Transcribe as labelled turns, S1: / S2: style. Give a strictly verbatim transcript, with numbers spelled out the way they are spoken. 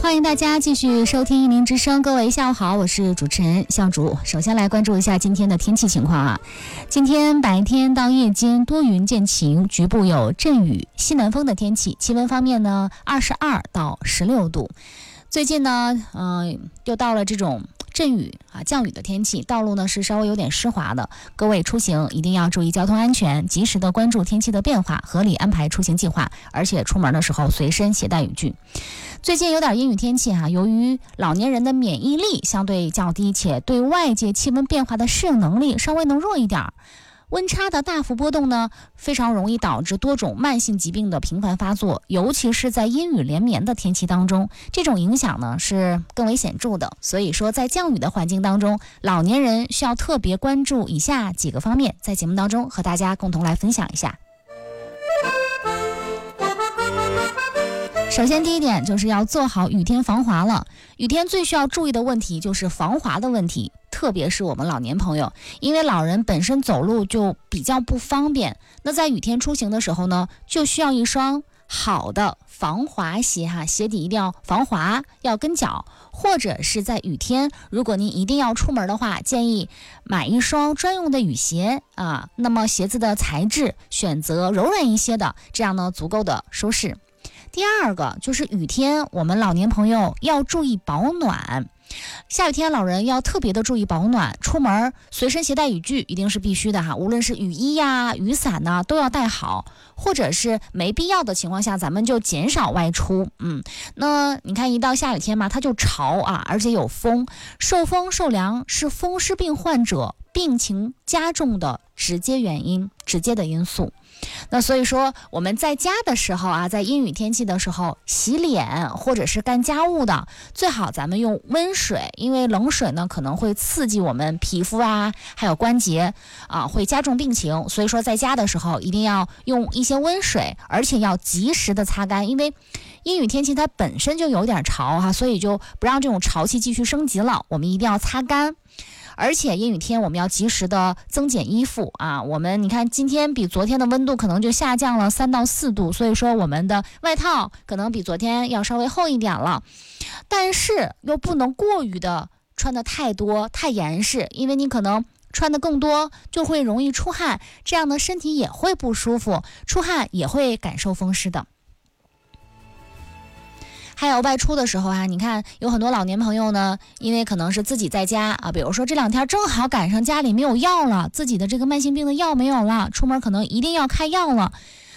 S1: 欢迎大家继续收听一林之声，各位下午好，我是主持人向竹。首先来关注一下今天的天气情况啊。今天白天到夜间多云见晴，局部有阵雨，西南风的天气。气温方面呢，二十二到十六度。最近呢，呃，又到了这种阵雨啊降雨的天气，道路呢是稍微有点湿滑的，各位出行一定要注意交通安全，及时的关注天气的变化，合理安排出行计划，而且出门的时候随身携带雨具。最近有点阴雨天气哈、啊，由于老年人的免疫力相对较低，且对外界气温变化的适应能力稍微能弱一点，温差的大幅波动呢，非常容易导致多种慢性疾病的频繁发作，尤其是在阴雨连绵的天气当中，这种影响呢是更为显著的。所以说，在降雨的环境当中，老年人需要特别关注以下几个方面，在节目当中和大家共同来分享一下。首先第一点就是要做好雨天防滑了。雨天最需要注意的问题就是防滑的问题，特别是我们老年朋友，因为老人本身走路就比较不方便，那在雨天出行的时候呢，就需要一双好的防滑鞋哈，鞋底一定要防滑，要跟脚，或者是在雨天，如果您一定要出门的话，建议买一双专用的雨鞋啊。那么鞋子的材质选择柔软一些的，这样呢足够的舒适。第二个就是雨天，我们老年朋友要注意保暖。下雨天老人要特别的注意保暖，出门随身携带雨具一定是必须的哈，无论是雨衣呀、雨伞呢都要带好，或者是没必要的情况下，咱们就减少外出。嗯，那你看一到下雨天嘛，它就潮啊，而且有风，受风受凉是风湿病患者病情加重的直接原因，直接的因素。那所以说我们在家的时候啊，在阴雨天气的时候洗脸或者是干家务的，最好咱们用温水，因为冷水呢可能会刺激我们皮肤啊还有关节啊，会加重病情。所以说在家的时候一定要用一些温水，而且要及时的擦干，因为阴雨天气它本身就有点潮哈、啊，所以就不让这种潮气继续升级了，我们一定要擦干。而且阴雨天我们要及时的增减衣服啊，我们你看今天比昨天的温度可能就下降了三到四度，所以说我们的外套可能比昨天要稍微厚一点了，但是又不能过于的穿的太多太严实，因为你可能穿的更多就会容易出汗，这样呢身体也会不舒服，出汗也会感受风湿的。还有外出的时候啊，你看有很多老年朋友呢，因为可能是自己在家啊，比如说这两天正好赶上家里没有药了，自己的这个慢性病的药没有了，出门可能一定要开药了，